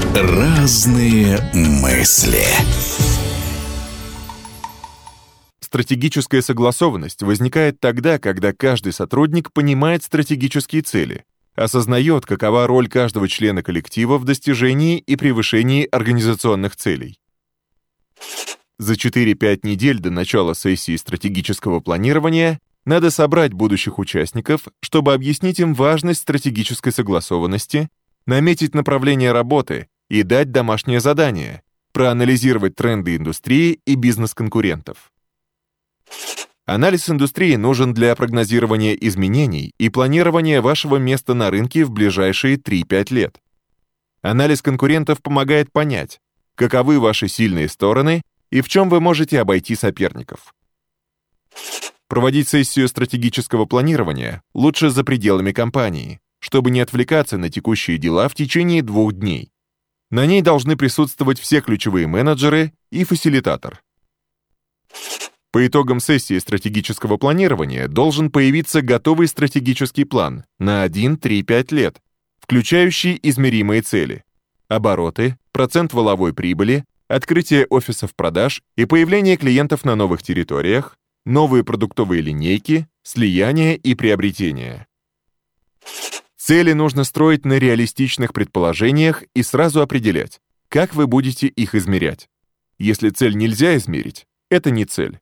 Разные мысли. Стратегическая согласованность возникает тогда, когда каждый сотрудник понимает стратегические цели, осознает, какова роль каждого члена коллектива в достижении и превышении организационных целей. За 4-5 недель до начала сессии стратегического планирования надо собрать будущих участников, чтобы объяснить им важность стратегической согласованности, наметить направление работы и дать домашнее задание, проанализировать тренды индустрии и бизнес-конкурентов. Анализ индустрии нужен для прогнозирования изменений и планирования вашего места на рынке в ближайшие 3-5 лет. Анализ конкурентов помогает понять, каковы ваши сильные стороны и в чем вы можете обойти соперников. Проводить сессию стратегического планирования лучше за пределами компании, чтобы не отвлекаться на текущие дела в течение 2 дней. На ней должны присутствовать все ключевые менеджеры и фасилитатор. По итогам сессии стратегического планирования должен появиться готовый стратегический план на 1-3-5 лет, включающий измеримые цели: обороты, процент валовой прибыли, открытие офисов продаж и появление клиентов на новых территориях, новые продуктовые линейки, слияние и приобретение. Цели нужно строить на реалистичных предположениях и сразу определять, как вы будете их измерять. Если цель нельзя измерить, это не цель.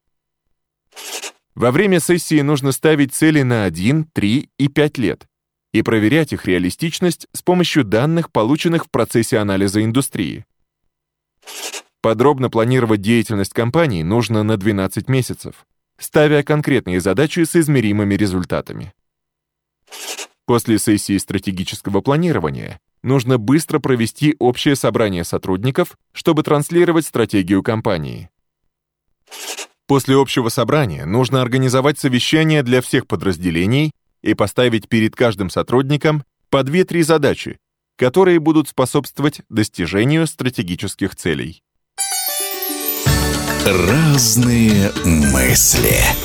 Во время сессии нужно ставить цели на 1, 3 и 5 лет и проверять их реалистичность с помощью данных, полученных в процессе анализа индустрии. Подробно планировать деятельность компании нужно на 12 месяцев, ставя конкретные задачи с измеримыми результатами. После сессии стратегического планирования нужно быстро провести общее собрание сотрудников, чтобы транслировать стратегию компании. После общего собрания нужно организовать совещание для всех подразделений и поставить перед каждым сотрудником по 2-3 задачи, которые будут способствовать достижению стратегических целей. Разные мысли.